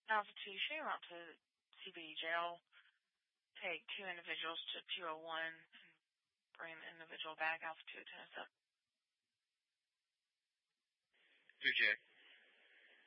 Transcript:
Alpha 2, show you out to CBD jail. Take 2 individuals to 201 and bring the individual back. Alpha 2 at 10 up. 2J.